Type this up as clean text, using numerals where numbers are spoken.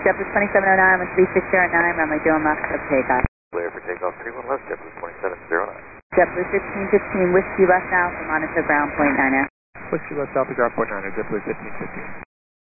JetBlue 2709 with 3609, runway 20 left of takeoff. Clear for takeoff 31 left, JetBlue 2709. JetBlue 1515, Whiskey West Alpha, monitor ground point 9er. Whiskey West Alpha, ground point 9er, JetBlue 1515.